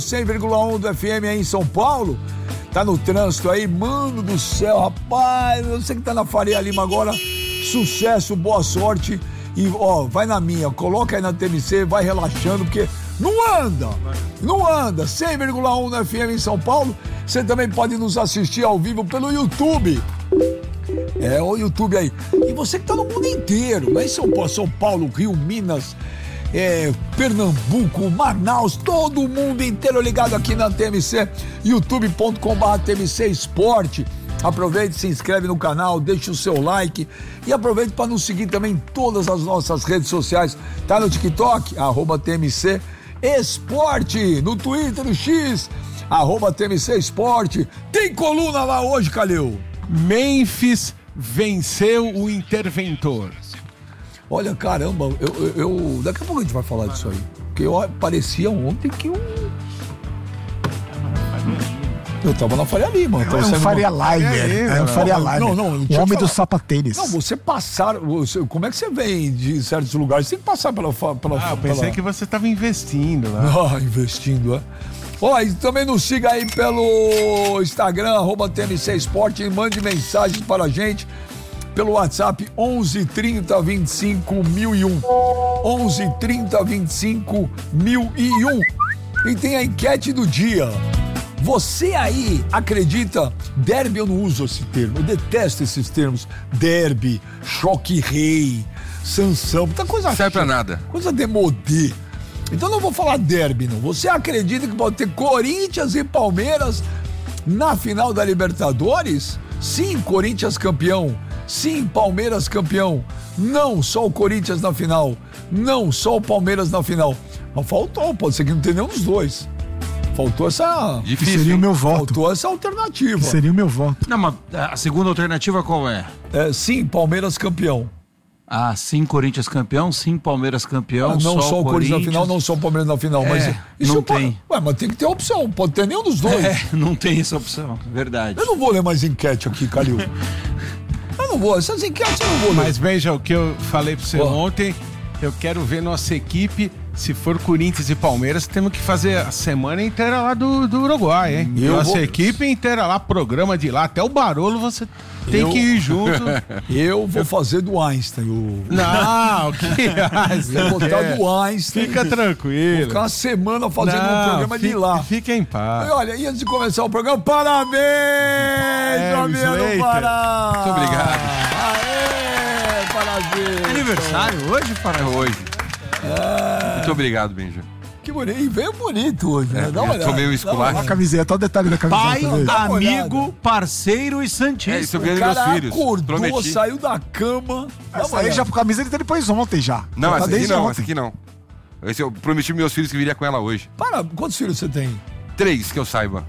100,1 do FM aí em São Paulo. Tá no trânsito aí, mano do céu, rapaz. Você que tá na Faria Lima agora, sucesso, boa sorte. E, ó, vai na minha, coloca aí na TMC, vai relaxando, porque não anda. 100,1 no FM em São Paulo. Você também pode nos assistir ao vivo pelo YouTube. O YouTube aí. E você que tá no mundo inteiro, né? Em São Paulo, Rio, Minas, Pernambuco, Manaus, todo mundo inteiro ligado aqui na TMC, youtube.com/TMC Esporte. Aproveite, se inscreve no canal, deixe o seu like e aproveite para nos seguir também em todas as nossas redes sociais. Tá no TikTok, @TMC Esporte, no Twitter, no X, @TMC Esporte. Tem coluna lá hoje, Calil? Memphis venceu o Interventor. Olha, caramba, eu daqui a pouco a gente vai falar disso aí. Porque parecia ontem que eu tava na Faria Lima. É um Faria Limer. É um Faria Limer. Não, o homem do sapatênis. Não, você passar... como é que você vem de certos lugares? Você tem que passar pela eu pensei que você tava investindo lá. Investindo, é. Ó, e também nos siga aí pelo Instagram, @TMC Esporte, e mande mensagens para a gente pelo WhatsApp 11 30 25 1001. 11 30 25 1001. E tem a enquete do dia. Você aí acredita? Derby, eu não uso esse termo, eu detesto esses termos. Derby, choque rei, Sansão, muita coisa. Não serve pra nada. Coisa demodê. Então não vou falar derby, não. Você acredita que pode ter Corinthians e Palmeiras na final da Libertadores? Sim, Corinthians campeão. Sim, Palmeiras campeão. Não, só o Corinthians na final. Não, só o Palmeiras na final. Mas faltou, pode ser que não tenha nenhum dos dois. Faltou essa... Difícil, seria o meu voto. Faltou essa alternativa. Seria o meu voto. Não, mas a segunda alternativa qual é? Sim, Palmeiras campeão. Sim, Corinthians campeão, sim, Palmeiras campeão. Não só o Corinthians na final, não só o Palmeiras na final. Mas isso não tem. Mas tem que ter opção, pode ter nenhum dos dois. Não tem essa opção, verdade. Eu não vou ler mais enquete aqui, Calil. Eu não vou, essas enquetes eu não vou ler. Mas veja o que eu falei pra você ontem, eu quero ver nossa equipe. Se for Corinthians e Palmeiras, temos que fazer a semana inteira lá do Uruguai, hein? Nossa equipe inteira lá, programa de lá, até o Barolo você tem que ir junto. Eu vou fazer do Einstein. Não, que Einstein? Vou botar do Einstein. Fica tranquilo. Vou ficar uma semana fazendo um programa de lá. Fica em paz. E olha, e antes de começar o programa, parabéns, Fabiano Pará. Muito obrigado. Aê, parabéns. Aniversário hoje, Pará? É hoje. Muito obrigado, Benja. Que bonito. E veio bonito hoje, né? Dá uma olhada. Tomei um esculacho. A camiseta, olha o detalhe da camiseta. Pai, amigo, parceiro e santista. Isso eu ganhei dos meus filhos. Acordou, Prometi. saiu da cama. Essa aí já, a camiseta ele pôs ontem já. Não, tá essa aqui não. Esse eu prometi pros meus filhos que viria com ela hoje. Quantos filhos você tem? 3, que eu saiba.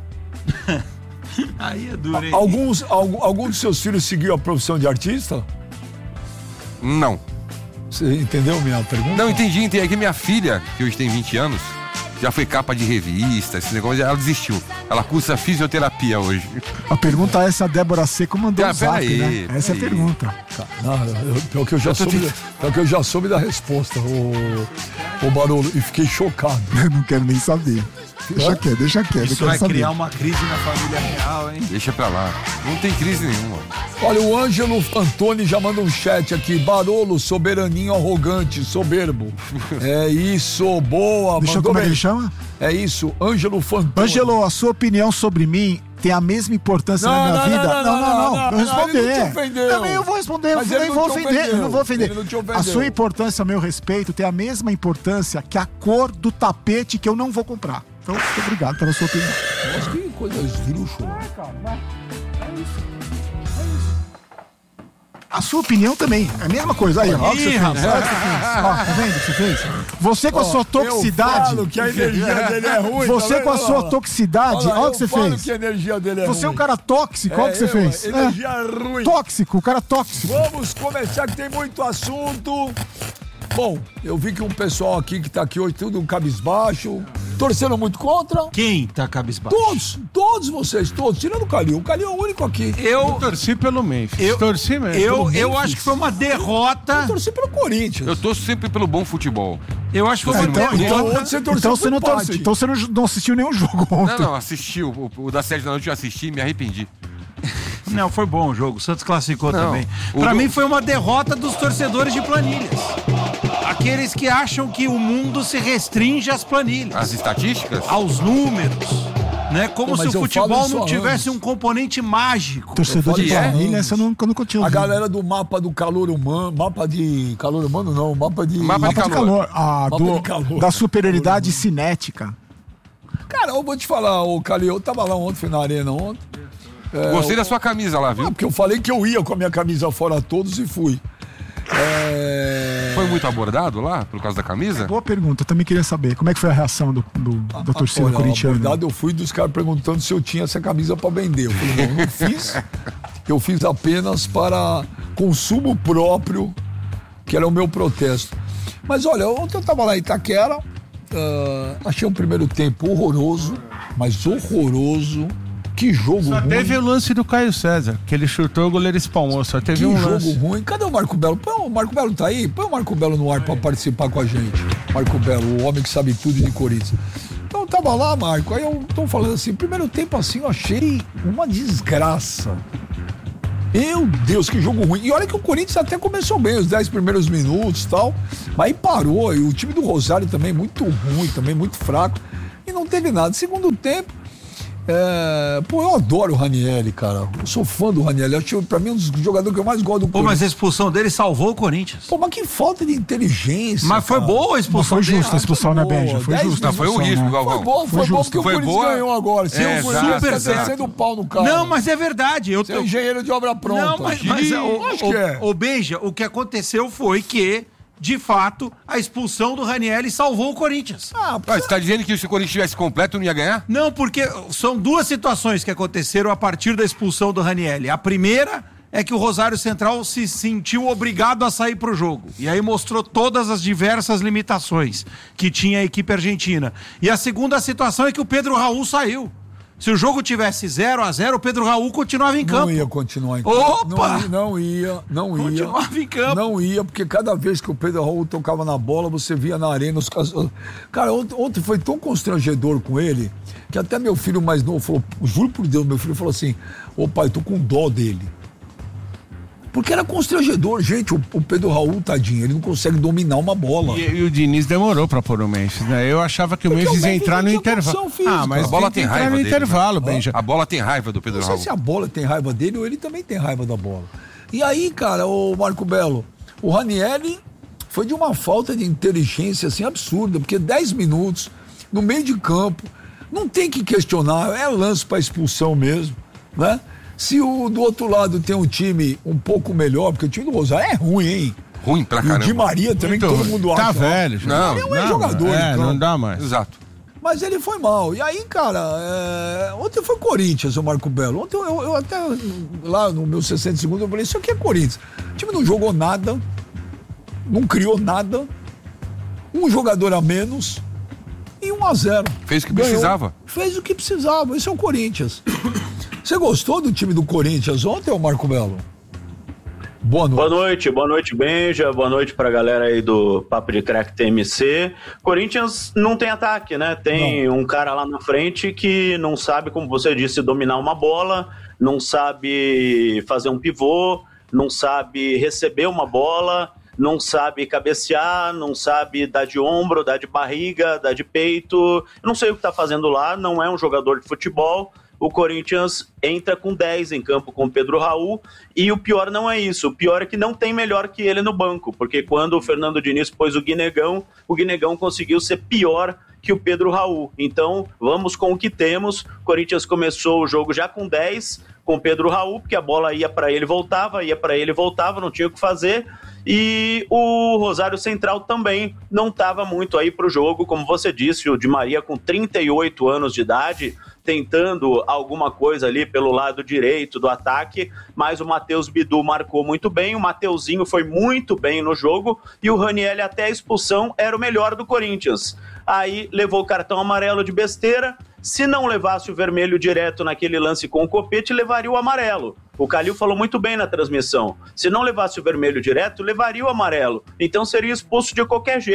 Aí é duro, hein? Algum dos seus filhos seguiu a profissão de artista? Não. Você entendeu minha pergunta? Não, entendi. É que minha filha, que hoje tem 20 anos, já foi capa de revista, esse negócio, ela desistiu. Ela cursa fisioterapia hoje. A pergunta é se a Débora Seco mandou um zap, né? Essa é a pergunta. Pior que eu já soube da resposta, o Barolo, e fiquei chocado. Eu não quero nem saber. Deixa quieto. Isso vai criar uma crise na família real, hein? Deixa pra lá. Não tem crise nenhuma. Olha, o Ângelo Fantoni já manda um chat aqui. Barolo, soberaninho arrogante, soberbo. É isso, boa. Deixa eu como é que ele chama? É isso, Ângelo Fantoni. Ângelo, a sua opinião sobre mim tem a mesma importância na minha vida? Não. Eu responder. Também eu vou responder. Mas eu não vou ofender. Ele não te ofendeu. A sua importância, a meu respeito, tem a mesma importância que a cor do tapete que eu não vou comprar. Então, muito obrigado pela sua opinião. Nossa, que coisa esdrúxula. É isso. A sua opinião também, é a mesma coisa. Aí, ó, o que você fez. Tá vendo o que você fez? Você com a sua toxicidade. Eu falo que a energia dele é ruim. Você com a sua toxicidade, olha o que você fez. Que a energia dele é você ruim. é um cara tóxico, olha o que você fez. Energia ruim. Tóxico, o cara tóxico. Vamos começar que tem muito assunto. Bom, eu vi que um pessoal aqui que tá aqui hoje, tudo cabisbaixo, torcendo muito contra. Quem tá cabisbaixo? Todos vocês, tirando o Calil. O Calil é o único aqui. Eu torci pelo Memphis. Torci mesmo. Eu acho que foi uma derrota. Eu torci pelo Corinthians. Eu torço sempre pelo bom futebol. Eu acho que foi então você não assistiu nenhum jogo ontem. Não, assisti. O da 7 da noite eu assisti e me arrependi. Não, foi bom o jogo. O Santos classificou também. Pra mim foi uma derrota dos torcedores de planilhas. Aqueles que acham que o mundo se restringe às planilhas. As estatísticas? Aos números. Né? Como se o futebol não tivesse um componente mágico. Torcedor de planilha, essa eu nunca tinha ouvido. A galera do mapa do calor humano, mapa de calor humano não, mapa de calor. Da superioridade cinética. Cara, eu vou te falar, ô Cali, eu tava lá ontem, fui na arena ontem. Gostei da sua camisa lá, viu? Porque eu falei que eu ia com a minha camisa fora todos e fui. Foi muito abordado lá, por causa da camisa? Boa pergunta, eu também queria saber. Como é que foi a reação da torcida corintiana? Na verdade, eu fui dos caras perguntando se eu tinha essa camisa pra vender. Eu falei, não fiz. Eu fiz apenas para consumo próprio, que era o meu protesto. Mas olha, ontem eu tava lá em Itaquera, achei um primeiro tempo horroroso, mas horroroso. Que jogo só ruim. Teve o lance do Caio César, que ele chutou, o goleiro espalmou. Só teve um lance. Que jogo ruim. Cadê o Marco Belo? O Marco Belo tá aí? Põe o Marco Belo no ar pra participar com a gente. Marco Belo, o homem que sabe tudo de Corinthians. Então eu tava lá, Marco. Aí eu tô falando assim, primeiro tempo assim, eu achei uma desgraça. Meu Deus, que jogo ruim. E olha que o Corinthians até começou bem, os 10 primeiros minutos e tal. Mas aí parou. E o time do Rosário também muito ruim, também muito fraco. E não teve nada. Segundo tempo, eu adoro o Ranieri, cara. Eu sou fã do Ranieri. Acho que pra mim é um dos jogadores que eu mais gosto do Corinthians. Mas a expulsão dele salvou o Corinthians. Mas que falta de inteligência. Mas foi boa a expulsão dele. Foi justa a expulsão, né, Benja? Foi justa. Não, foi o risco, Galvão. Foi bom porque o Corinthians ganhou agora. Se o Corinthians tá descendo o pau no carro. Não, mas é verdade. Você é engenheiro de obra pronta. Não, mas o Benja, o que aconteceu foi que, de fato, a expulsão do Ranieri salvou o Corinthians. Você tá dizendo que se o Corinthians estivesse completo não ia ganhar? Não, porque são duas situações que aconteceram a partir da expulsão do Ranieri. A primeira é que o Rosário Central se sentiu obrigado a sair pro jogo. E aí mostrou todas as diversas limitações que tinha a equipe argentina. E a segunda situação é que o Pedro Raul saiu. Se o jogo tivesse 0-0, o Pedro Raul continuava em campo. Não ia continuar em campo. Opa! Não ia. Continuava em campo. Não ia, porque cada vez que o Pedro Raul tocava na bola, você via na arena os caras. Cara, ontem foi tão constrangedor com ele, que até meu filho mais novo falou, juro por Deus, meu filho falou assim, ô pai, tô com dó dele. Porque era constrangedor, gente, o Pedro Raul, tadinho, ele não consegue dominar uma bola. E o Diniz demorou pra pôr o Memphis, né? Eu achava que o Memphis ia entrar no intervalo. Mas a bola tem raiva no dele, intervalo, né? Benja. A bola tem raiva do Pedro Raul. Não sei se a bola tem raiva dele ou ele também tem raiva da bola. E aí, cara, o Marco Belo, o Ranieri foi de uma falta de inteligência assim absurda, porque 10 minutos no meio de campo, não tem que questionar, é lance pra expulsão mesmo, né? Se do outro lado tem um time um pouco melhor, porque o time do Rosário é ruim, hein? Ruim pra caramba. E o Di Maria também, que todo mundo acha. Tá velho. Não é jogador. Não dá mais. Exato. Mas ele foi mal. E aí, cara, ontem foi Corinthians, o Marco Belo. Ontem eu até, lá no meu 60 segundos, eu falei, isso aqui é Corinthians. O time não jogou nada, não criou nada, um jogador a menos e 1-0. Fez o que precisava. Fez o que precisava. Esse é o Corinthians. Você gostou do time do Corinthians ontem, Marco Belo? Boa noite, Benja. Boa noite pra galera aí do Papo de Crack TMC. Corinthians não tem ataque, né? Tem um cara lá na frente que não sabe, como você disse, dominar uma bola, não sabe fazer um pivô, não sabe receber uma bola, não sabe cabecear, não sabe dar de ombro, dar de barriga, dar de peito. Eu não sei o que tá fazendo lá, não é um jogador de futebol. O Corinthians entra com 10 em campo com o Pedro Raul, e o pior não é isso, o pior é que não tem melhor que ele no banco, porque quando o Fernando Diniz pôs o Guinegão conseguiu ser pior que o Pedro Raul. Então, vamos com o que temos. O Corinthians começou o jogo já com 10, com o Pedro Raul, porque a bola ia para ele, voltava, não tinha o que fazer. E o Rosário Central também não estava muito aí para o jogo, como você disse, o Di Maria com 38 anos de idade, tentando alguma coisa ali pelo lado direito do ataque, mas o Matheus Bidu marcou muito bem, o Mateuzinho foi muito bem no jogo, e o Ranieri até a expulsão era o melhor do Corinthians. Aí levou o cartão amarelo de besteira. Se não levasse o vermelho direto naquele lance com o Copete, levaria o amarelo. O Calil falou muito bem na transmissão. Se não levasse o vermelho direto, levaria o amarelo. Então seria expulso de qualquer jeito.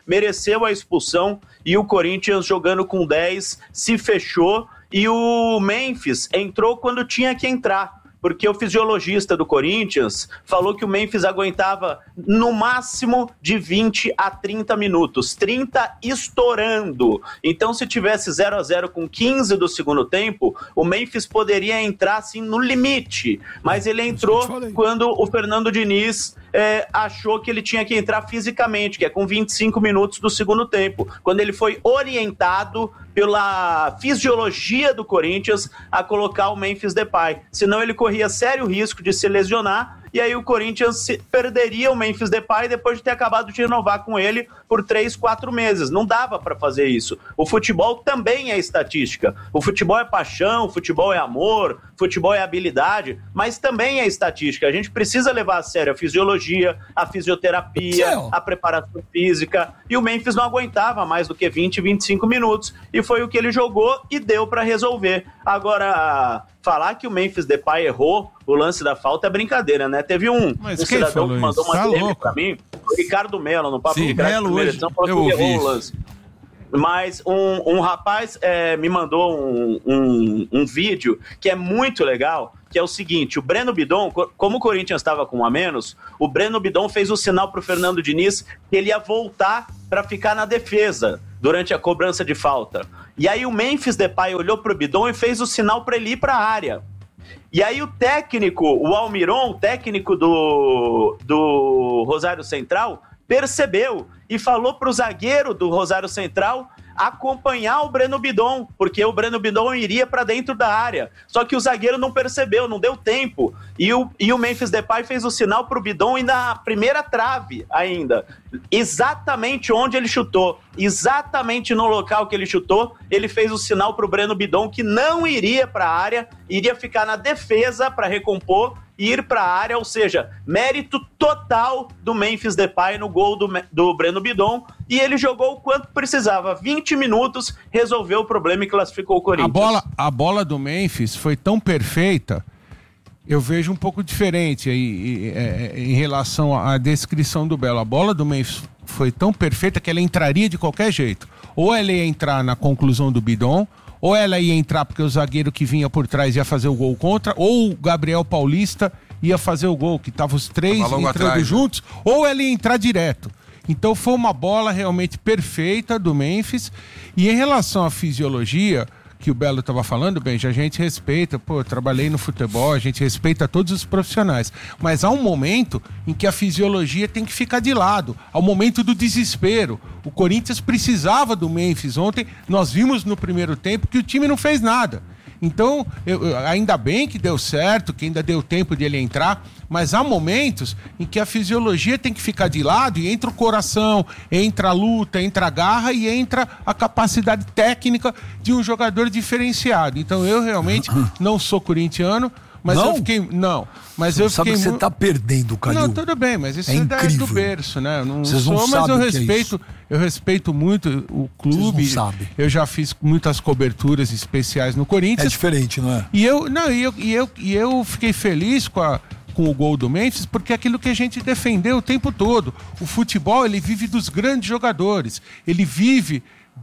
mereceu a expulsão e o Corinthians jogando com 10 se fechou e o Memphis entrou quando tinha que entrar. Porque o fisiologista do Corinthians falou que o Memphis aguentava no máximo de 20 a 30 minutos, 30 estourando. Então, se tivesse 0-0 com 15 do segundo tempo, o Memphis poderia entrar assim no limite. Mas ele entrou quando o Fernando Diniz achou que ele tinha que entrar fisicamente, que é com 25 minutos do segundo tempo, quando ele foi orientado pela fisiologia do Corinthians a colocar o Memphis Depay. Senão ele corria sério risco de se lesionar e aí o Corinthians perderia o Memphis Depay depois de ter acabado de renovar com ele por 3-4 meses. Não dava para fazer isso. O futebol também é estatística. O futebol é paixão, o futebol é amor, o futebol é habilidade, mas também é estatística. A gente precisa levar a sério a fisiologia, a fisioterapia, a preparação física, e o Memphis não aguentava mais do que 20, 25 minutos, e foi o que ele jogou e deu para resolver. Agora, falar que o Memphis Depay errou o lance da falta é brincadeira, né? Teve um cidadão que mandou uma DM pra mim, o Ricardo Melo, no Papo de Craque, primeira edição, falou que errou o lance. Mas um rapaz me mandou um vídeo que é muito legal, que é o seguinte: o Breno Bidon, como o Corinthians estava com 1 a menos, o Breno Bidon fez o sinal pro Fernando Diniz que ele ia voltar para ficar na defesa durante a cobrança de falta. E aí o Memphis Depay olhou pro Bidon e fez o sinal para ele ir para a área. E aí o técnico, o Almiron, técnico do Rosário Central, percebeu e falou pro zagueiro do Rosário Central acompanhar o Breno Bidon, porque o Breno Bidon iria para dentro da área. Só que o zagueiro não percebeu, não deu tempo. E o Memphis Depay fez o sinal pro Bidon e na primeira trave ainda. Exatamente onde ele chutou, exatamente no local que ele chutou, ele fez o sinal pro Breno Bidon que não iria para a área, iria ficar na defesa para recompor e ir para a área, ou seja, mérito total do Memphis Depay no gol do Breno Bidon, e ele jogou o quanto precisava, 20 minutos, resolveu o problema e classificou o Corinthians. A bola do Memphis foi tão perfeita, eu vejo um pouco diferente aí, em relação à descrição do Belo. A bola do Memphis foi tão perfeita que ela entraria de qualquer jeito. Ou ela ia entrar na conclusão do Bidon, ou ela ia entrar porque o zagueiro que vinha por trás ia fazer o gol contra, ou o Gabriel Paulista ia fazer o gol, que estavam os três entrando juntos, ou ela ia entrar direto. Então foi uma bola realmente perfeita do Memphis. E em relação à fisiologia, que o Belo estava falando, bem, a gente respeita, eu trabalhei no futebol, a gente respeita todos os profissionais, mas há um momento em que a fisiologia tem que ficar de lado, há o momento do desespero. O Corinthians precisava do Memphis ontem, nós vimos no primeiro tempo que o time não fez nada. Então, ainda bem que deu certo, que ainda deu tempo de ele entrar, mas há momentos em que a fisiologia tem que ficar de lado e entra o coração, entra a luta, entra a garra e entra a capacidade técnica de um jogador diferenciado. Então, eu realmente não sou corintiano, mas não? eu fiquei... Não, mas você eu sabe fiquei... que você tá perdendo, Calil. Não, tudo bem, mas isso é incrível. Do berço, né? Eu não Vocês sou, não mas sabem eu o que respeito, é isso. eu respeito muito o clube. Vocês não sabem. Eu já fiz muitas coberturas especiais no Corinthians. É diferente, não é? E eu fiquei feliz com o gol do Memphis, porque é aquilo que a gente defendeu o tempo todo. O futebol, ele vive dos grandes jogadores. Ele vive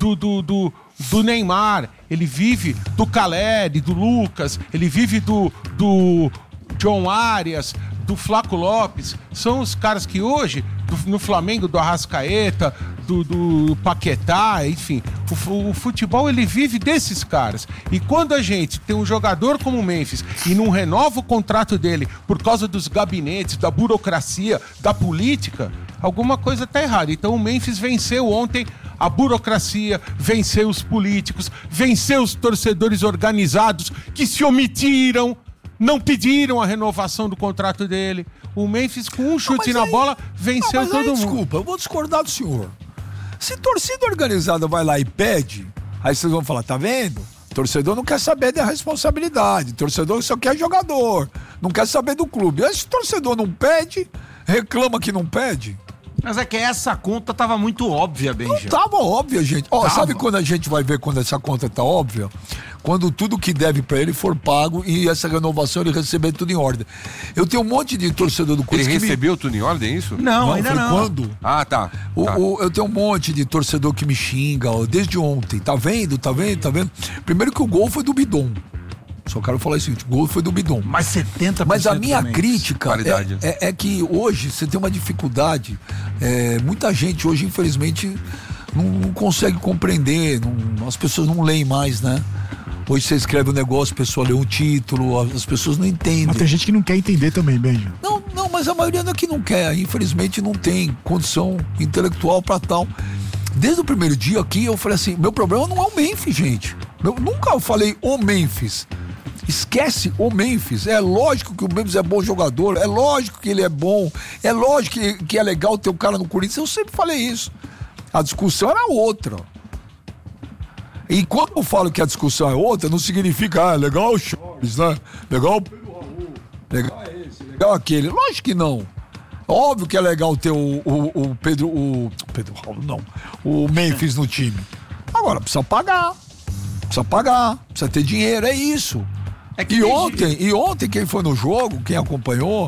do Neymar, ele vive do Caleri, do Lucas, ele vive do John Arias, do Flaco Lopes. São os caras que hoje, no Flamengo, do Arrascaeta, do Paquetá, enfim, o futebol, ele vive desses caras. E quando a gente tem um jogador como o Memphis e não renova o contrato dele por causa dos gabinetes, da burocracia, da política, alguma coisa tá errada. Então o Memphis venceu ontem a burocracia, venceu os políticos, venceu os torcedores organizados que se omitiram, não pediram a renovação do contrato dele. O Memphis, com um chute na bola, venceu todo mundo. Desculpa, eu vou discordar do senhor. Se torcida organizada vai lá e pede, aí vocês vão falar, tá vendo? Torcedor não quer saber da responsabilidade, torcedor só quer jogador, não quer saber do clube. Aí se o torcedor não pede, reclama que não pede. Mas é que essa conta tava muito óbvia, Benja. Não tava óbvia, gente. Ó, sabe quando a gente vai ver quando essa conta tá óbvia? Quando tudo que deve pra ele for pago e essa renovação ele receber tudo em ordem. Eu tenho um monte de torcedor do Corinthians. Ele recebeu tudo em ordem, é isso? Não, ainda foi não. Quando? Ah, tá. Eu tenho um monte de torcedor que me xinga, ó, desde ontem. Tá vendo? Primeiro que o gol foi do Bidon. Só quero falar isso, o gol foi do Bidon. Mas 70%. Mas a minha também. crítica é que hoje você tem uma dificuldade. Muita gente hoje, infelizmente, não consegue compreender. As pessoas não leem mais, né? Hoje você escreve um negócio, a pessoa lê um título, as pessoas não entendem. Mas tem gente que não quer entender também, Benja. Não, mas a maioria não é que não quer. Infelizmente não tem condição intelectual pra tal. Desde o primeiro dia aqui eu falei assim, meu problema não é o Memphis, gente. Nunca falei o Memphis. Esquece o Memphis. É lógico que o Memphis é bom jogador, é lógico que ele é bom, é lógico que é legal ter o cara no Corinthians. Eu sempre falei isso. A discussão era outra. E quando eu falo que a discussão é outra, não significa, legal o Charles, né? Legal o Pedro Raul, legal esse, legal aquele. Lógico que não. Óbvio que é legal ter o Pedro Raul, não. O Memphis no time. Agora, precisa pagar, precisa ter dinheiro, é isso. E ontem quem foi no jogo, quem acompanhou,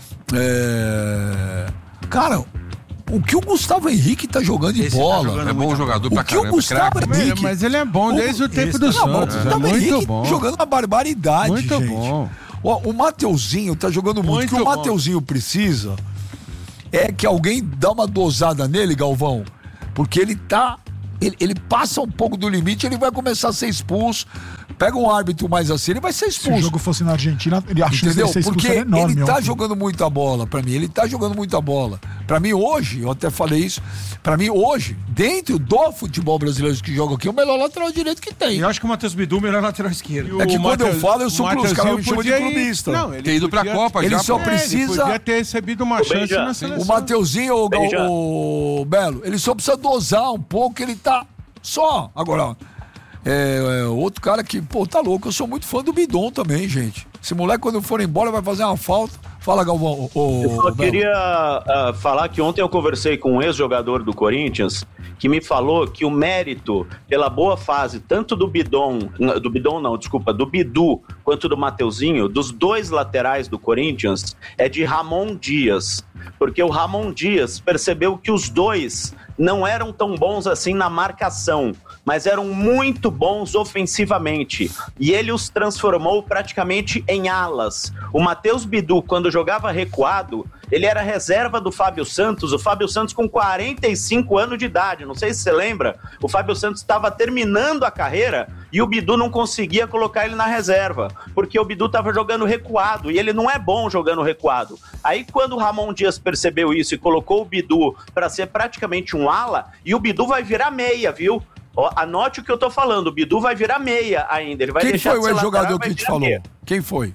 cara, o que o Gustavo Henrique tá jogando de bola. É bom jogador pra caramba. O Gustavo Henrique, mas ele é bom desde o tempo do Santos. O Gustavo Henrique jogando uma barbaridade, muito gente. Bom. O Mateuzinho tá jogando muito. O que o Mateuzinho precisa é que alguém dá uma dosada nele, Galvão, porque ele passa um pouco do limite, ele vai começar a ser expulso. Pega um árbitro mais assim, ele vai ser expulso. Se o jogo fosse na Argentina, ele acha que ele ser expulso. Porque enorme, ele tá ontem. jogando muita bola pra mim. Pra mim hoje, eu até falei isso, pra mim hoje, dentro do futebol brasileiro que joga aqui, é o melhor lateral direito que tem. Eu acho que o Matheus Bidu é o melhor lateral esquerdo. É que quando eu falo, eu sou clubista, os caras me chamam de clubista. Não, ele Tem ido pra Copa ele já. só precisa... Ele podia ter recebido uma chance na seleção. O Mateuzinho, o Belo, ele só precisa dosar um pouco, ele tá só. Agora, outro cara que, tá louco, eu sou muito fã do Bidon também, gente. Esse moleque, quando for embora, vai fazer uma falta. Fala, Galvão. Eu só queria falar que ontem eu conversei com um ex-jogador do Corinthians que me falou que o mérito pela boa fase, tanto do Bidu quanto do Mateuzinho, dos dois laterais do Corinthians, é de Ramon Dias. Porque o Ramon Dias percebeu que os dois não eram tão bons assim na marcação, mas eram muito bons ofensivamente. E ele os transformou praticamente em alas. O Matheus Bidu, quando jogava recuado, ele era reserva do Fábio Santos, o Fábio Santos com 45 anos de idade, não sei se você lembra, o Fábio Santos estava terminando a carreira e o Bidu não conseguia colocar ele na reserva, porque o Bidu estava jogando recuado, e ele não é bom jogando recuado. Aí quando o Ramon Dias percebeu isso e colocou o Bidu para ser praticamente um ala, e o Bidu vai virar meia, viu? Anote o que eu tô falando, o Bidu vai virar meia ainda, ele vai Quem deixar foi de ser o ex-jogador lateral, que te falou? meia. Quem foi?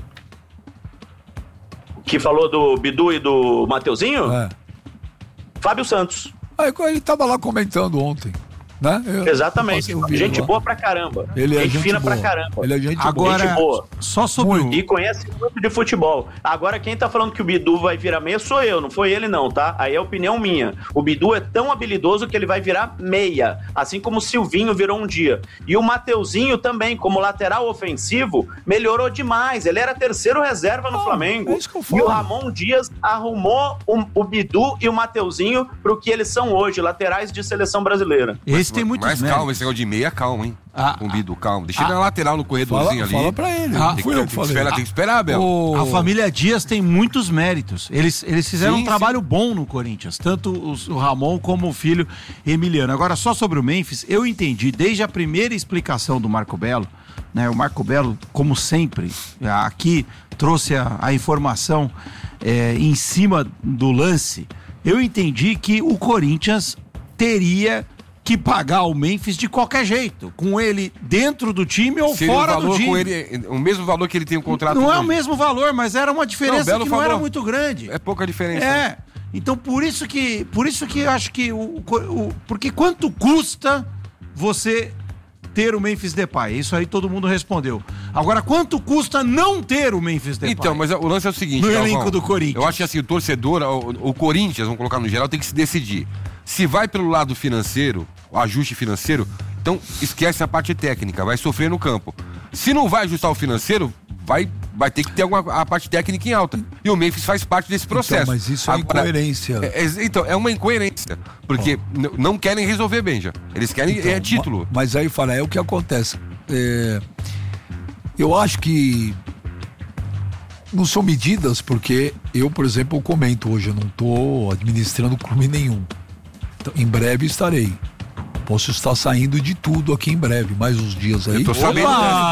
Que falou do Bidu e do Mateuzinho? Fábio Santos. Ele tava lá comentando ontem, né? Exatamente. Gente boa pra caramba. Ele é gente fina boa. pra caramba. Ele é gente Agora, gente boa. Só sobre E conhece muito de futebol. Agora, quem tá falando que o Bidu vai virar meia sou eu, não foi ele não, tá? Aí é opinião minha. O Bidu é tão habilidoso que ele vai virar meia, assim como o Silvinho virou um dia. E o Mateuzinho também, como lateral ofensivo, melhorou demais. Ele era terceiro reserva no Flamengo. É isso que eu falo. E o Ramon Dias arrumou o Bidu e o Mateuzinho pro que eles são hoje, laterais de seleção brasileira. Esse tem muitos Mas méritos. calma, esse negócio de meia, calma, hein? Com o Bidu, calma. Deixa ele na lateral, no corredorzinho ali. Fala pra ele. Tem que esperar, Bel. A família Dias tem muitos méritos. Eles fizeram Sim, um trabalho bom no Corinthians, tanto o Ramon como o filho Emiliano. Agora, só sobre o Memphis, eu entendi desde a primeira explicação do Marco Belo, né? O Marco Belo, como sempre, aqui trouxe a informação em cima do lance. Eu entendi que o Corinthians teria que pagar o Memphis de qualquer jeito, com ele dentro do time ou Seria fora o valor do time. com ele, o mesmo valor que ele tem um contrato Não é hoje. o mesmo valor, mas era uma diferença Belo que não falou. era muito grande. É pouca diferença. Então por isso que eu acho que porque quanto custa você ter o Memphis Depay? Isso aí todo mundo respondeu. Agora, quanto custa não ter o Memphis Depay? Então, mas o lance é o seguinte, no Galvão, elenco do Corinthians. Eu acho que assim, o torcedor, o Corinthians, vamos colocar no geral, tem que se decidir. Se vai pelo lado financeiro, o ajuste financeiro, então esquece a parte técnica, vai sofrer no campo. Se não vai ajustar o financeiro, vai ter que ter a parte técnica em alta. E o Memphis faz parte desse processo. Então, mas isso é incoerência. Então, é uma incoerência. Porque não querem resolver bem já. Eles querem título. Mas aí fala, é o que acontece. Eu acho que não são medidas, porque eu, por exemplo, comento hoje, eu não estou administrando clube nenhum. Então, em breve estarei. Posso estar saindo de tudo aqui em breve, mais uns dias aí. Eu tô sabendo.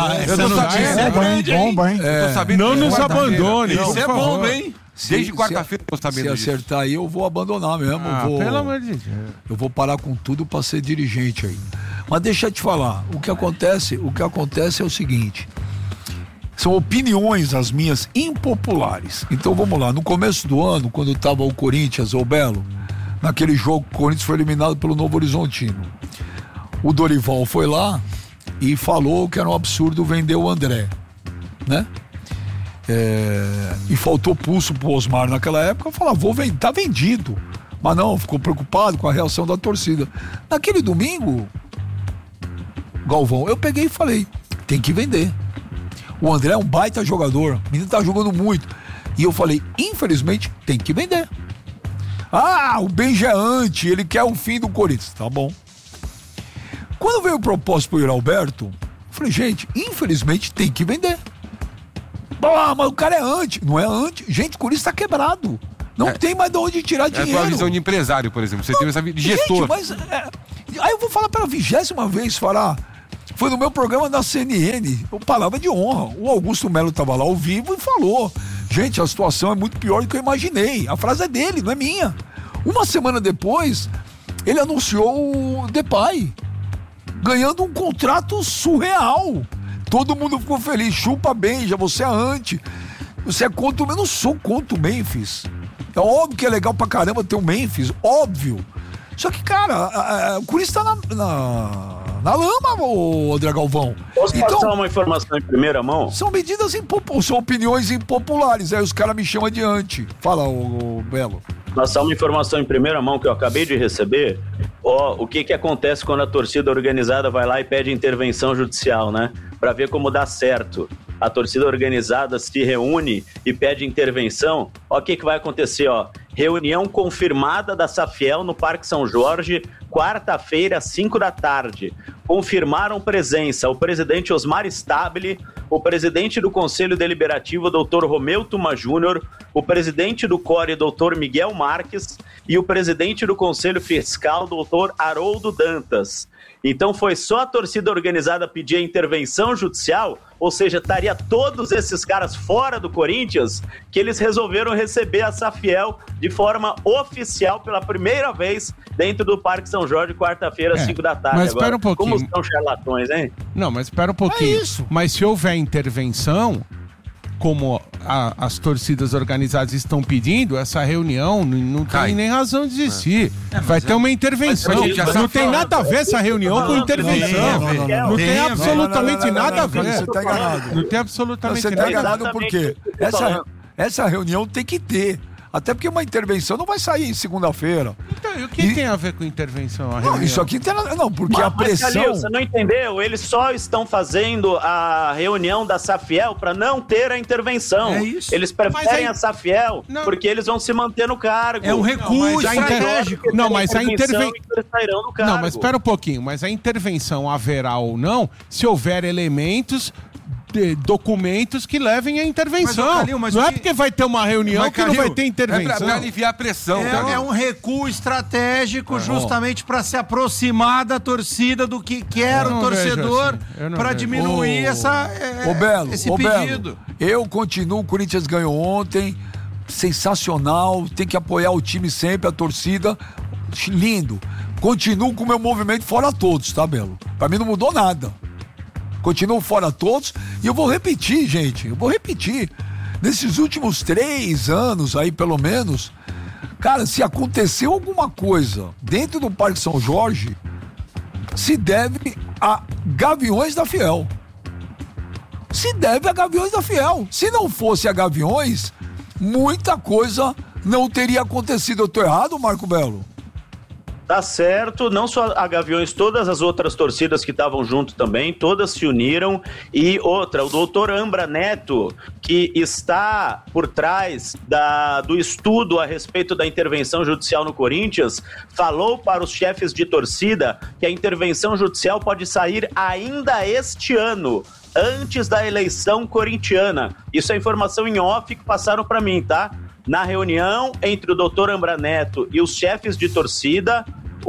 Bomba, hein? Eu tô sabendo. Não nos abandone. Isso é bom, hein? Desde quarta-feira eu tô sabendo disso. Se acertar aí, eu vou abandonar mesmo. Pelo amor de Deus. Eu vou parar com tudo para ser dirigente aí. Mas deixa eu te falar, o que acontece é o seguinte. São opiniões as minhas impopulares. Então vamos lá, no começo do ano, quando estava o Corinthians, o Belo, naquele jogo, o Corinthians foi eliminado pelo Novo Horizontino. O Dorival foi lá e falou que era um absurdo vender o André, né? E faltou pulso pro Osmar naquela época, falou, vou vender, tá vendido. Mas não, ficou preocupado com a reação da torcida. Naquele domingo, Galvão, eu peguei e falei, tem que vender. O André é um baita jogador, o menino tá jogando muito. E eu falei, infelizmente, tem que vender. O Benja é anti, ele quer o fim do Corinthians. Tá bom. Quando veio o propósito pro Alberto, eu falei, gente, infelizmente tem que vender. Mas o cara é anti. Não é anti. Gente, o Corinthians tá quebrado. Não tem mais de onde tirar dinheiro. É a visão de empresário, por exemplo. Você tem essa de gestor. Gente, mas... aí eu vou falar pela 20ª vez, foi no meu programa da CNN, palavra de honra. O Augusto Melo estava lá ao vivo e falou, gente, a situação é muito pior do que eu imaginei. A frase é dele, não é minha. Uma semana depois, ele anunciou o Depay, ganhando um contrato surreal. Todo mundo ficou feliz, chupa Benja, você é anti. Você é contra o Memphis. Eu não sou contra o Memphis. É óbvio que é legal pra caramba ter um Memphis, óbvio. Só que, cara, o Corinthians tá na lama, ô André Galvão. Posso passar uma informação em primeira mão? São medidas são opiniões impopulares. Aí os caras me chamam de anti. Fala, ô Belo. Passar uma informação em primeira mão que eu acabei de receber. O que acontece quando a torcida organizada vai lá e pede intervenção judicial, né? Pra ver como dá certo. A torcida organizada se reúne e pede intervenção. O que vai acontecer, Reunião confirmada da Safiel no Parque São Jorge, quarta-feira, às 5 da tarde. Confirmaram presença o presidente Osmar Stabile, o presidente do Conselho Deliberativo, Dr. Romeu Tuma Júnior, o presidente do CORE, Dr. Miguel Marques, e o presidente do Conselho Fiscal, Dr. Haroldo Dantas. Então foi só a torcida organizada pedir a intervenção judicial, ou seja, estaria todos esses caras fora do Corinthians, que eles resolveram receber a Safiel de forma oficial pela primeira vez dentro do Parque São Jorge, quarta-feira, às 5 da tarde. Mas espera um pouquinho. Como são charlatões, hein? Não, mas espera um pouquinho. É isso. Mas se houver intervenção, como as torcidas organizadas estão pedindo, essa reunião não tem nem razão de existir. Vai ter uma intervenção. Não tem nada a ver essa reunião com intervenção. Não tem absolutamente nada a ver. Você tá enganado. Não tem absolutamente Você nada tá a ver. enganado porque essa reunião tem que ter. Até porque uma intervenção não vai sair em segunda-feira. Então, e o que tem a ver com intervenção? Não, isso aqui tem não, porque a pressão... Mas, Calil, você não entendeu? Eles só estão fazendo a reunião da Safiel para não ter a intervenção. É isso. Eles preferem a Safiel porque eles vão se manter no cargo. É um recuo estratégico. Não, mas a intervenção... Eles sairão do cargo. Não, mas espera um pouquinho. Mas a intervenção haverá ou não se houver elementos... documentos que levem à intervenção. Mas, Calil, não é porque vai ter uma reunião que não vai ter intervenção. É pra aliviar a pressão. É um recuo estratégico justamente para se aproximar da torcida do que quer o torcedor para diminuir esse pedido. Belo, eu continuo, o Corinthians ganhou ontem, sensacional, tem que apoiar o time sempre, a torcida, lindo. Continuo com o meu movimento fora todos, tá, Belo? Pra mim não mudou nada. Continuam fora todos. E eu vou repetir, gente. Nesses últimos 3 anos aí, pelo menos, cara, se aconteceu alguma coisa dentro do Parque São Jorge, se deve a Gaviões da Fiel. Se deve a Gaviões da Fiel. Se não fosse a Gaviões, muita coisa não teria acontecido. Eu tô errado, Marco Belo? Tá certo, não só a Gaviões, todas as outras torcidas que estavam junto também, todas se uniram. E outra, o doutor Ambra Neto, que está por trás do estudo a respeito da intervenção judicial no Corinthians, falou para os chefes de torcida que a intervenção judicial pode sair ainda este ano, antes da eleição corintiana. Isso é informação em off que passaram para mim, tá? Na reunião entre o doutor Ambra Neto e os chefes de torcida,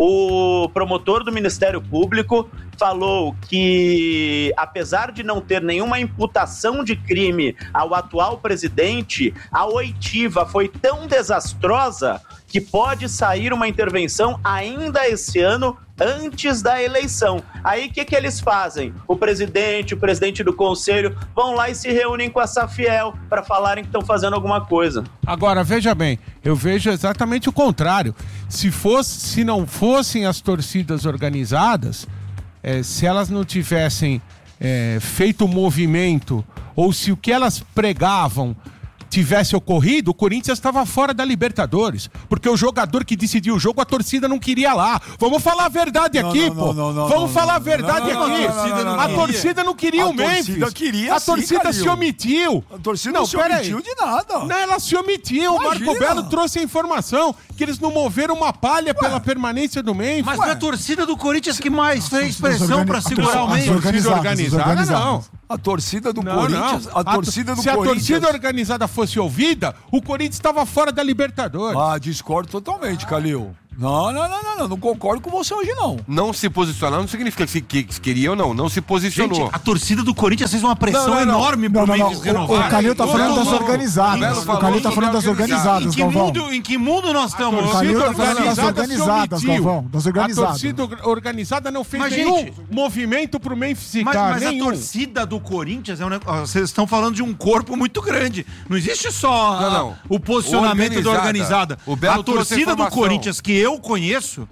o promotor do Ministério Público falou que, apesar de não ter nenhuma imputação de crime ao atual presidente, a oitiva foi tão desastrosa que pode sair uma intervenção ainda esse ano, antes da eleição. Aí o que eles fazem? O presidente do conselho vão lá e se reúnem com a Safiel para falarem que estão fazendo alguma coisa. Agora, veja bem, eu vejo exatamente o contrário. Se não fossem as torcidas organizadas, se elas não tivessem feito o movimento, ou se o que elas pregavam tivesse ocorrido, o Corinthians estava fora da Libertadores, porque o jogador que decidiu o jogo, a torcida não queria lá. Vamos falar a verdade aqui, pô. Vamos falar a verdade aqui. A torcida não queria o Memphis. A torcida se omitiu. A torcida não se omitiu de nada. Não, ela se omitiu. O Marco Belo trouxe a informação que eles não moveram uma palha pela permanência do Memphis. Mas foi a torcida do Corinthians que mais fez pressão para segurar o Memphis. A torcida organizada, não. A torcida do Corinthians... A torcida do Corinthians... a torcida organizada fosse ouvida, o Corinthians estava fora da Libertadores. Discordo totalmente, Calil. Não concordo com você hoje, não. Não se posicionar não significa que queria ou não se posicionou. Gente, a torcida do Corinthians fez uma pressão enorme pro Memphis renovar. O Calil tá falando das organizadas. O Calil tá falando das organizadas, Galvão. Em que mundo nós estamos? O Calil tá falando das organizadas, Galvão. Das organizadas. A torcida organizada não fez nenhum movimento pro Memphis ficar. Mas a torcida do Corinthians vocês estão falando de um corpo muito grande. Não existe só o posicionamento da organizada. A torcida do Corinthians que eu conheço,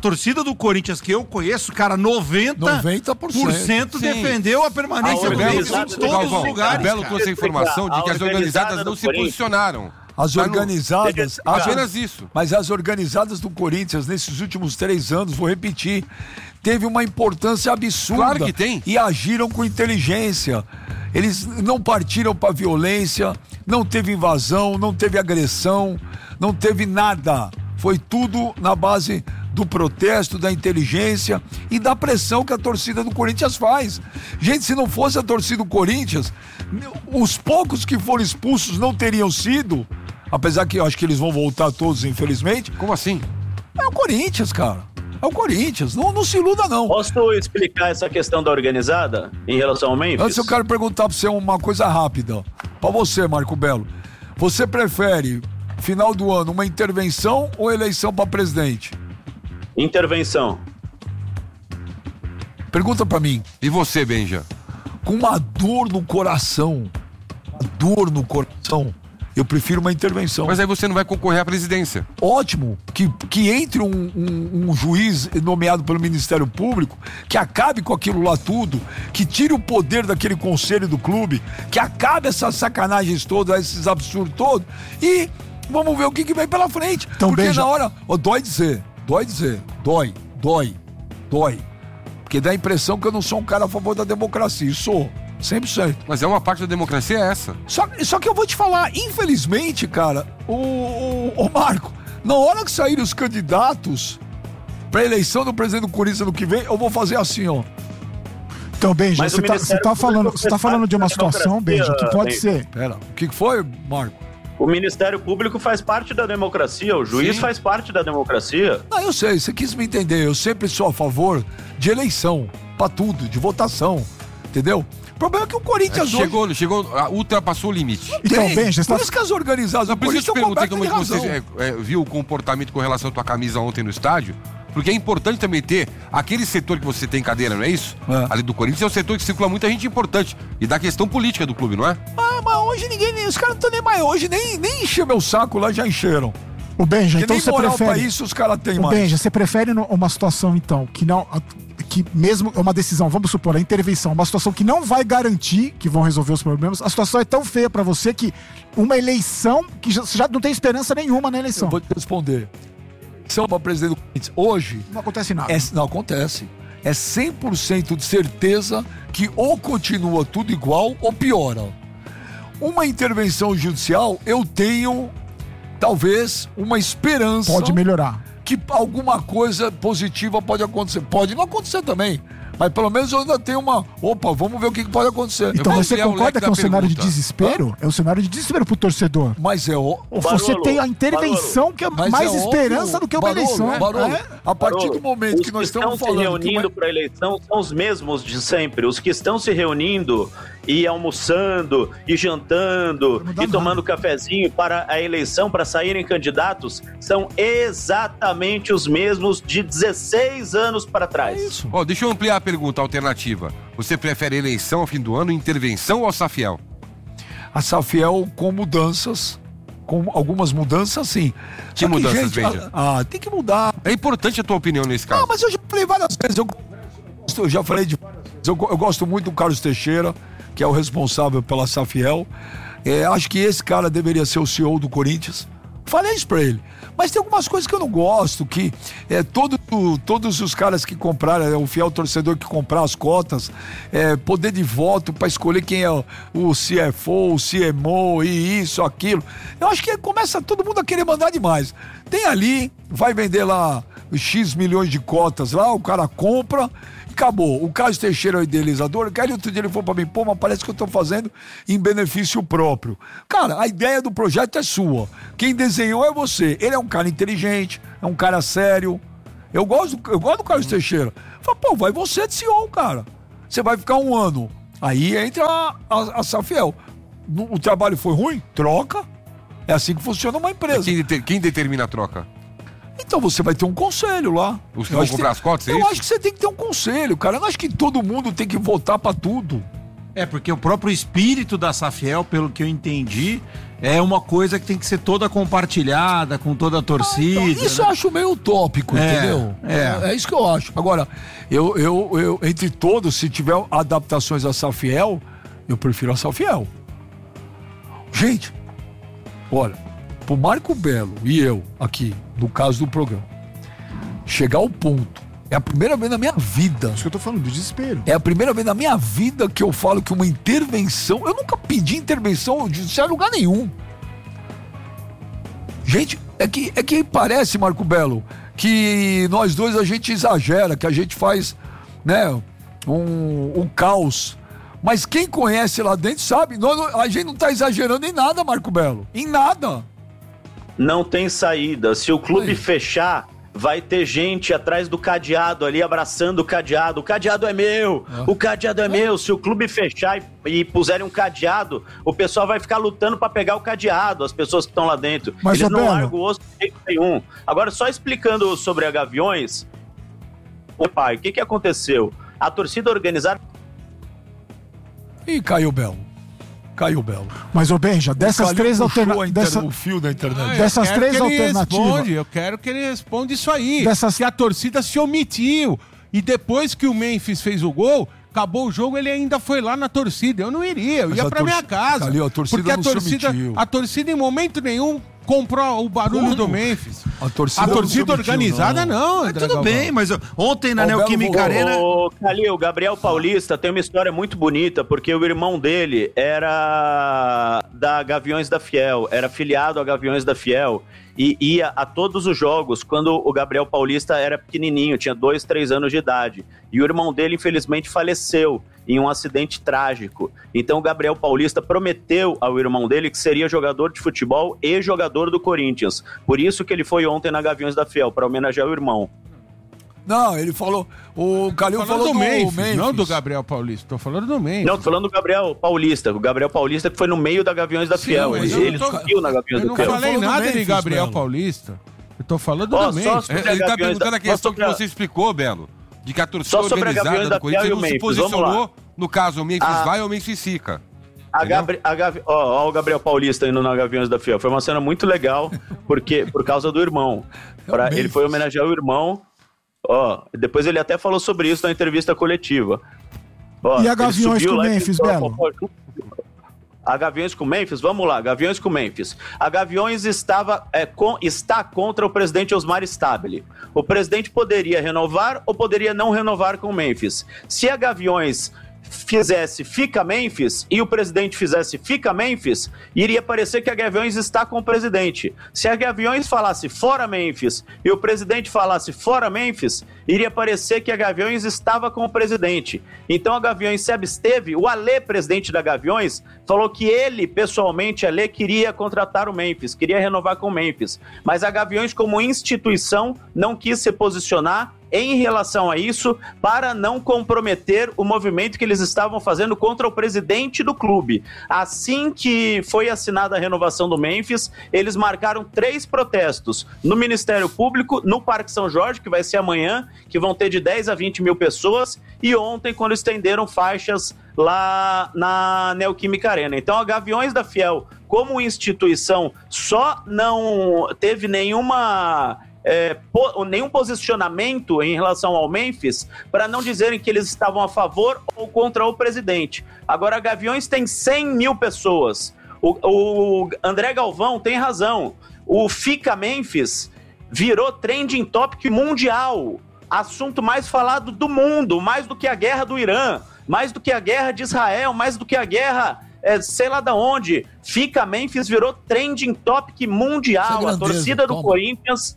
cara, 90% defendeu a permanência do Memphis em todos os lugares. O Belo trouxe a informação de que as organizadas não se posicionaram. As organizadas... Apenas isso. Mas as organizadas do Corinthians, nesses últimos 3 anos, vou repetir, teve uma importância absurda. Claro que tem. E agiram com inteligência. Eles não partiram para violência, não teve invasão, não teve agressão, não teve nada. Foi tudo na base do protesto, da inteligência e da pressão que a torcida do Corinthians faz. Gente, se não fosse a torcida do Corinthians, os poucos que foram expulsos não teriam sido, apesar que eu acho que eles vão voltar todos, infelizmente. Como assim? É o Corinthians, cara. É o Corinthians. Não se iluda, não. Posso explicar essa questão da organizada em relação ao Memphis? Antes eu quero perguntar pra você uma coisa rápida. Pra você, Marco Belo. Você prefere... final do ano, uma intervenção ou eleição para presidente? Intervenção. Pergunta para mim. E você, Benja? Com uma dor no coração, eu prefiro uma intervenção. Mas aí você não vai concorrer à presidência. Ótimo, que entre um juiz nomeado pelo Ministério Público, que acabe com aquilo lá tudo, que tire o poder daquele conselho do clube, que acabe essas sacanagens todas, esses absurdos todos, e vamos ver o que vem pela frente. Então, porque na hora... Dói dizer. Porque dá a impressão que eu não sou um cara a favor da democracia. Sou. 100%. Mas é uma parte da democracia essa. Só que eu vou te falar, infelizmente, cara, o Marco, na hora que saírem os candidatos pra eleição do presidente do Corinthians no que vem, eu vou fazer assim, ó. Então, Benja, você tá falando de uma situação, Benja, que pode ser... Pera, o que foi, Marco? O Ministério Público faz parte da democracia, o juiz faz parte da democracia. Não, eu sei, você quis me entender. Eu sempre sou a favor de eleição, pra tudo, de votação, entendeu? O problema é que o Corinthians ultrapassou o limite. Então, Benja, por isso que as organizadas do Corinthians estão cobertas de razão. Você viu o comportamento com relação à tua camisa ontem no estádio? Porque é importante também ter aquele setor que você tem cadeira, não é isso? Ali do Corinthians é um setor que circula muita gente importante. E da questão política do clube, não é? Mas hoje os caras não estão nem mais. Hoje nem encheu meu saco lá, já encheram. O Benja, então você prefere... pra isso os caras têm mais. Benja, você prefere uma situação, então, que mesmo é uma decisão, vamos supor, a intervenção, uma situação que não vai garantir que vão resolver os problemas, a situação é tão feia pra você que uma eleição que já não tem esperança nenhuma na eleição. Eu vou te responder. Eleição para presidente do Corinthians hoje... Não acontece nada. Não acontece. É 100% de certeza que ou continua tudo igual ou piora. Uma intervenção judicial, eu tenho, talvez, uma esperança... Pode melhorar. Que alguma coisa positiva pode acontecer. Pode não acontecer também. Mas pelo menos eu ainda tenho uma... Opa, vamos ver o que pode acontecer. Então você concorda que é um cenário de desespero? É um cenário de desespero pro torcedor. Mas é... Você tem a intervenção que é mais esperança do que uma eleição. A partir do momento que nós estamos falando... Os que estão se reunindo para a eleição são os mesmos de sempre. Os que estão se reunindo e almoçando, e jantando, e tomando cafezinho para a eleição, para saírem candidatos, são exatamente os mesmos de 16 anos para trás. É isso. Deixa eu ampliar a pergunta alternativa. Você prefere eleição ao fim do ano, intervenção ou Safiel? A Safiel com mudanças, com algumas mudanças, sim. Que mudanças, Benja? Tem que mudar. É importante a tua opinião nesse caso. Não, mas eu já falei várias vezes, eu já falei de várias vezes, eu gosto muito do Carlos Teixeira, que é o responsável pela Safiel. Acho que esse cara deveria ser o CEO do Corinthians. Falei isso pra ele. Mas tem algumas coisas que eu não gosto, que todos os caras que compraram, o fiel torcedor que comprar as cotas, poder de voto pra escolher quem é o CFO, o CMO e isso, aquilo. Eu acho que começa todo mundo a querer mandar demais. Tem ali, vai vender lá X milhões de cotas lá, o cara compra... Acabou. O Carlos Teixeira é o idealizador. Cara, outro dia ele falou pra mim, mas parece que eu tô fazendo em benefício próprio. Cara, a ideia do projeto é sua. Quem desenhou é você. Ele é um cara inteligente, é um cara sério. Eu gosto do Carlos Teixeira. Fala, vai você de CEO, cara. Você vai ficar um ano. Aí entra a Safiel. O trabalho foi ruim? Troca. É assim que funciona uma empresa. Quem determina a troca? Então você vai ter um conselho lá. Os que vão comprar as cotas, é isso? Eu acho que você tem que ter um conselho, cara. Eu não acho que todo mundo tem que votar pra tudo. Porque o próprio espírito da Safiel, pelo que eu entendi, é uma coisa que tem que ser toda compartilhada com toda a torcida. Então, isso eu acho meio utópico, entendeu? É isso que eu acho. Agora, eu entre todos, se tiver adaptações à Safiel, eu prefiro a Safiel. Gente, olha... O Marco Belo e eu, aqui, no caso do programa, chegar ao ponto, é a primeira vez na minha vida. Isso que eu tô falando, do desespero. É a primeira vez na minha vida que eu falo que uma intervenção, eu nunca pedi intervenção judicial em lugar nenhum. Gente, é que parece, Marco Belo, que nós dois a gente exagera, que a gente faz, né, um caos. Mas quem conhece lá dentro sabe, a gente não tá exagerando em nada, Marco Belo, em nada. Não tem saída. Se o clube fechar, vai ter gente atrás do cadeado ali, abraçando o cadeado. O cadeado é meu! O cadeado é meu! Se o clube fechar e puserem um cadeado, o pessoal vai ficar lutando para pegar o cadeado, as pessoas que estão lá dentro. Mas, eles não largam o osso de jeito nenhum. Agora, só explicando sobre a Gaviões, pai, o que aconteceu? A torcida organizada... Ih, caiu Belo. Mas, Benja, dessas três alternativas... O fio da internet. Dessas três alternativas... Eu quero que ele responda isso aí. Que a torcida se omitiu. E depois que o Memphis fez o gol, acabou o jogo, ele ainda foi lá na torcida. Eu não iria, eu ia pra minha casa. Calil, a torcida não se omitiu. A torcida em momento nenhum comprou o barulho do Memphis. A torcida organizada não. Mas tudo bem, mas ontem na Neoquímica Arena... Calil, o Gabriel Paulista tem uma história muito bonita, porque o irmão dele era da Gaviões da Fiel, era filiado a Gaviões da Fiel, e ia a todos os jogos quando o Gabriel Paulista era pequenininho, tinha 2, 3 anos de idade. E o irmão dele, infelizmente, faleceu em um acidente trágico. Então o Gabriel Paulista prometeu ao irmão dele que seria jogador de futebol e jogador do Corinthians. Por isso que ele foi ontem na Gaviões da Fiel, para homenagear o irmão. Não, ele falou... O Calil falou do Memphis, não do Gabriel Paulista. Tô falando do Memphis. Não, tô falando do Gabriel Paulista. O Gabriel Paulista que foi no meio da Gaviões da Fiel. Ele subiu na Gaviões da Fiel. Eu não falei nada de Gabriel Paulista. Eu tô falando do Memphis. Ele tá perguntando a questão que você explicou, Belo. De que a torcida organizada do Corinthians não se posicionou. No caso, o Memphis vai ou o Memphis fica. O Gabriel Paulista indo na Gaviões da Fiel. Foi uma cena muito legal, por causa do irmão. Ele foi homenagear o irmão. Depois ele até falou sobre isso na entrevista coletiva. E a Gaviões com o Memphis, Belo? A Gaviões com Memphis, vamos lá, Gaviões com Memphis. A Gaviões está contra o presidente Osmar Stabile. O presidente poderia renovar ou poderia não renovar com o Memphis. Se a Gaviões fizesse fica Memphis e o presidente fizesse fica Memphis, iria parecer que a Gaviões está com o presidente. Se a Gaviões falasse fora Memphis e o presidente falasse fora Memphis, iria parecer que a Gaviões estava com o presidente. Então a Gaviões se absteve. O Alê, presidente da Gaviões, falou que ele, pessoalmente, Alê, queria contratar o Memphis, queria renovar com o Memphis. Mas a Gaviões, como instituição, não quis se posicionar em relação a isso, para não comprometer o movimento que eles estavam fazendo contra o presidente do clube. Assim que foi assinada a renovação do Memphis, eles marcaram 3 protestos no Ministério Público, no Parque São Jorge, que vai ser amanhã, que vão ter de 10 a 20 mil pessoas, e ontem, quando estenderam faixas lá na Neoquímica Arena. Então, a Gaviões da Fiel, como instituição, só não teve nenhum posicionamento em relação ao Memphis, para não dizerem que eles estavam a favor ou contra o presidente. Agora, a Gaviões tem 100 mil pessoas. O André Galvão tem razão. O Fica Memphis virou trending topic mundial. Assunto mais falado do mundo, mais do que a guerra do Irã, mais do que a guerra de Israel, mais do que a guerra... sei lá de onde. Fica Memphis virou trending topic mundial. A torcida do Corinthians...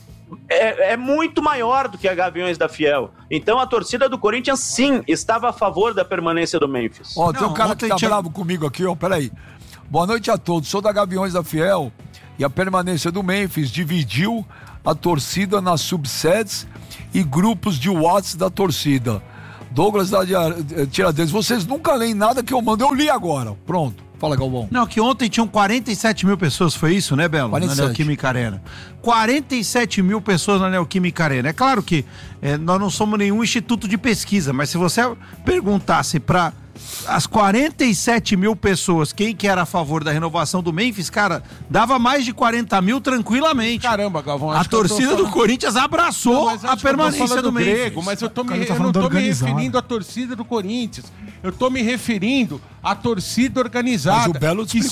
É muito maior do que a Gaviões da Fiel. Então a torcida do Corinthians, sim, estava a favor da permanência do Memphis. Tem um cara que tá bravo comigo aqui, peraí. Boa noite a todos, sou da Gaviões da Fiel e a permanência do Memphis dividiu a torcida nas subsets e grupos de WhatsApp da torcida. Douglas da Tiradentes, vocês nunca leem nada que eu mando, eu li agora, pronto. Fala, Galvão. Não, que ontem tinham 47 mil pessoas, foi isso, né, Belo? 47. Na Neoquímica Arena. 47 mil pessoas na Neoquímica Arena. É claro que nós não somos nenhum instituto de pesquisa, mas se você perguntasse para as 47 mil pessoas quem que era a favor da renovação do Memphis, cara, dava mais de 40 mil tranquilamente. Caramba, Galvão. A torcida do Corinthians abraçou a permanência do Memphis. Mas eu não tô me referindo à torcida do Corinthians. Eu tô me referindo à torcida organizada. Mas o Belo que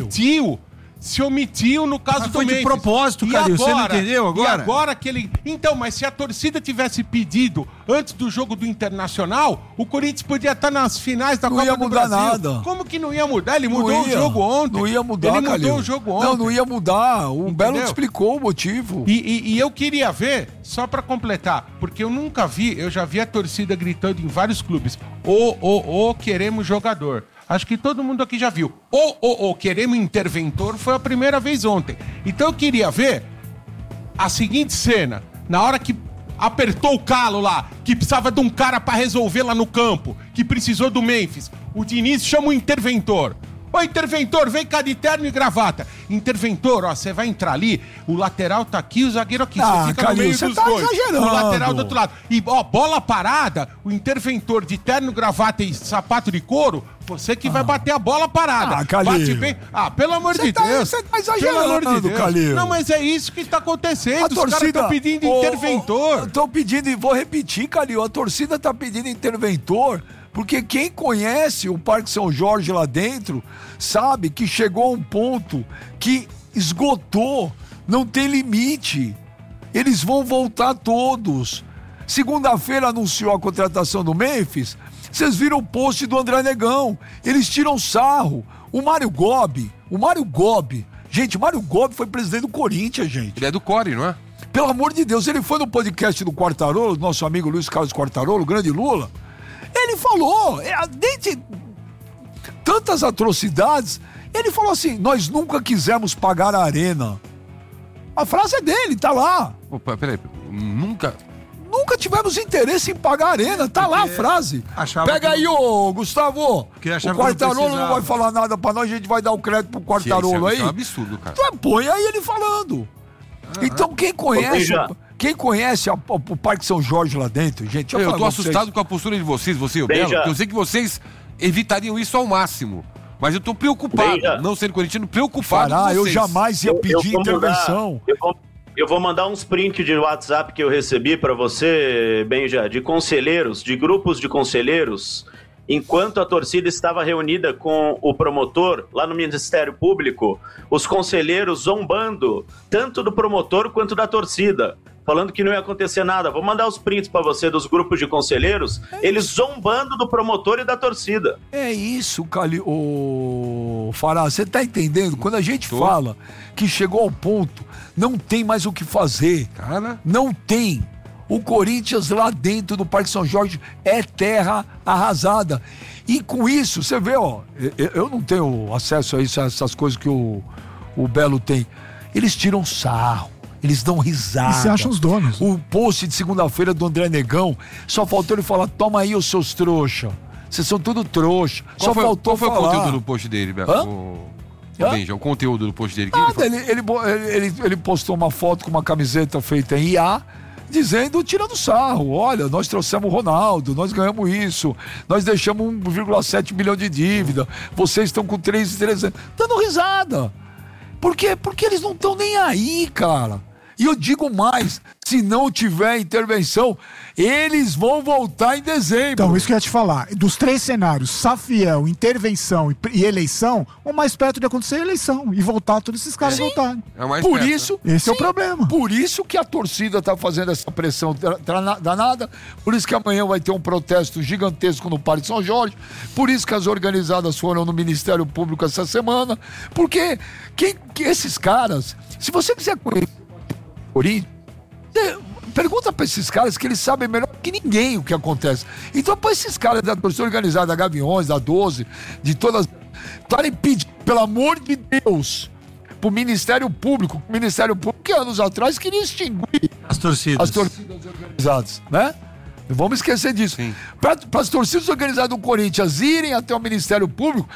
se omitiu no caso do Memphis. Foi de propósito, Calil, você não entendeu agora? E agora que ele... Então, mas se a torcida tivesse pedido antes do jogo do Internacional, o Corinthians podia estar nas finais da Copa do Brasil. Não ia mudar nada. Como que não ia mudar? Ele mudou o jogo ontem. Não ia mudar, Ele mudou o jogo ontem. Não ia mudar. O Belo explicou o motivo. E eu queria ver, só pra completar, porque eu nunca vi, eu já vi a torcida gritando em vários clubes, queremos jogador. Acho que todo mundo aqui já viu. Queremos interventor, foi a primeira vez ontem. Então eu queria ver a seguinte cena. Na hora que apertou o calo lá, que precisava de um cara pra resolver lá no campo, que precisou do Memphis, o Diniz chama o interventor. Ô, interventor, vem cá de terno e gravata. Interventor, você vai entrar ali, o lateral tá aqui, o zagueiro aqui. Você fica Calil, no meio dos dois. Exagerando. O lateral do outro lado. E, bola parada, o interventor de terno, gravata e sapato de couro, você que vai bater a bola parada. Calil. Bate bem. Pelo amor de Deus. Você tá exagerando, pelo amor de Deus. Calil. Não, mas é isso que tá acontecendo. A torcida... Os caras estão pedindo interventor. Estão pedindo, e vou repetir, Calil, a torcida tá pedindo interventor... Porque quem conhece o Parque São Jorge lá dentro sabe que chegou a um ponto que esgotou, não tem limite. Eles vão voltar todos. Segunda-feira anunciou a contratação do Memphis. Vocês viram o post do André Negão. Eles tiram sarro. O Mário Gobi. Gente, o Mário Gobi foi presidente do Corinthians, gente. Ele é do Core, não é? Pelo amor de Deus, ele foi no podcast do Quartarolo, nosso amigo Luiz Carlos Quartarolo, o grande Lula. Ele falou, dentre tantas atrocidades, ele falou assim, nós nunca quisemos pagar a arena. A frase é dele, tá lá. Opa, peraí, nunca tivemos interesse em pagar a arena, tá lá a frase. Pega aí, ô Gustavo, o Quartarolo não vai falar nada pra nós, a gente vai dar o crédito pro Quartarolo aí. Isso é um absurdo, cara. Então põe aí ele falando. Então quem conhece o Parque São Jorge lá dentro, gente... Eu tô assustado com a postura de vocês, você e o Belo, porque eu sei que vocês evitariam isso ao máximo. Mas eu tô preocupado, não sendo corintiano, preocupado com vocês. Eu jamais ia pedir intervenção. Eu vou mandar uns prints de WhatsApp que eu recebi para você, Benja, de conselheiros, de grupos de conselheiros, enquanto a torcida estava reunida com o promotor lá no Ministério Público, os conselheiros zombando tanto do promotor quanto da torcida, falando que não ia acontecer nada. Vou mandar os prints para você dos grupos de conselheiros, eles zombando do promotor e da torcida. É isso, Fará, você tá entendendo? Quando a gente fala que chegou ao ponto, não tem mais o que fazer. Cara. Não tem. O Corinthians lá dentro do Parque São Jorge é terra arrasada. E com isso, você vê, ó, eu não tenho acesso a isso, a essas coisas que o Belo tem. Eles tiram sarro. Eles dão risada. E você acha os donos? O post de segunda-feira do André Negão, só faltou ele falar, toma aí os seus trouxa. Vocês são tudo trouxa. Só faltou falar. Qual foi o conteúdo do post dele, Belo? Benja, o conteúdo do post dele. Nada, ele postou uma foto com uma camiseta feita em IA, dizendo, tirando sarro, olha, nós trouxemos o Ronaldo, nós ganhamos isso, nós deixamos 1,7 bilhão de dívida, vocês estão com 3,300, dando risada. Por quê? Porque eles não estão nem aí, cara. E eu digo mais, se não tiver intervenção, eles vão voltar em dezembro. Então, isso que eu ia te falar. Dos 3 cenários, Safiel, intervenção e eleição, o mais perto de acontecer é a eleição. E voltar todos esses caras voltarem. É o mais Por perto, isso, esse é o problema. Por isso que a torcida tá fazendo essa pressão danada, por isso que amanhã vai ter um protesto gigantesco no Parque São Jorge, por isso que as organizadas foram no Ministério Público essa semana, porque esses caras, se você quiser conhecer Corinthians, pergunta pra esses caras que eles sabem melhor que ninguém o que acontece. Então, pra esses caras da torcida organizada, da Gaviões, da 12, de todas, estarem pedindo, pelo amor de Deus, pro Ministério Público, que anos atrás queria extinguir as torcidas organizadas, né? Não vamos esquecer disso. Para as torcidas organizadas do Corinthians irem até o Ministério Público,